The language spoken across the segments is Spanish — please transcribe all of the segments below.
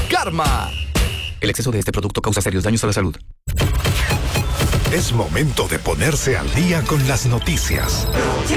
Karma. El exceso de este producto causa serios daños a la salud. Es momento de ponerse al día con las noticias.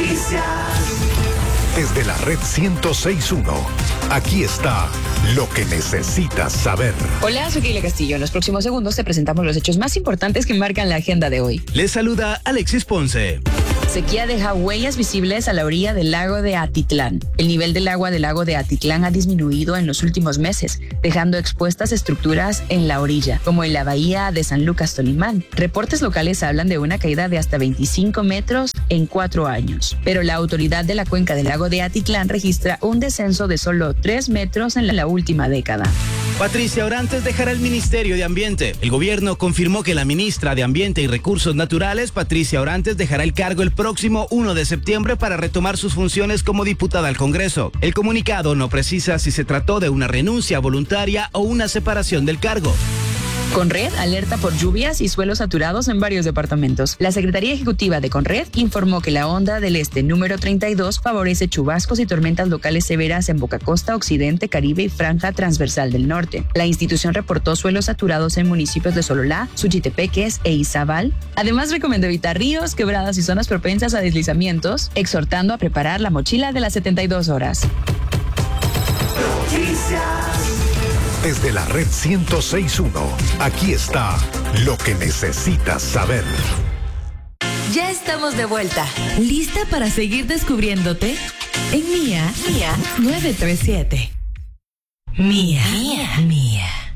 Desde la red 106.1, aquí está lo que necesitas saber. Hola, soy Keila Castillo. En los próximos segundos te presentamos los hechos más importantes que marcan la agenda de hoy. Les saluda Alexis Ponce. Sequía deja huellas visibles a la orilla del lago de Atitlán. El nivel del agua del lago de Atitlán ha disminuido en los últimos meses, dejando expuestas estructuras en la orilla, como en la bahía de San Lucas Tolimán. Reportes locales hablan de una caída de hasta 25 metros en 4 años. Pero la autoridad de la cuenca del lago de Atitlán registra un descenso de solo 3 metros en la última década. Patricia Orantes dejará el Ministerio de Ambiente. El gobierno confirmó que la ministra de Ambiente y Recursos Naturales, Patricia Orantes, dejará el cargo el próximo 1 de septiembre para retomar sus funciones como diputada al Congreso. El comunicado no precisa si se trató de una renuncia voluntaria o una separación del cargo. Conred alerta por lluvias y suelos saturados en varios departamentos. La Secretaría Ejecutiva de Conred informó que la onda del este número 32 favorece chubascos y tormentas locales severas en Boca Costa, Occidente, Caribe y Franja Transversal del Norte. La institución reportó suelos saturados en municipios de Sololá, Suchitepeques e Izabal. Además, recomendó evitar ríos, quebradas y zonas propensas a deslizamientos, exhortando a preparar la mochila de las 72 horas. Desde la red 106.1, aquí está lo que necesitas saber. Ya estamos de vuelta. ¿Lista para seguir descubriéndote? En Mía 937. Mía.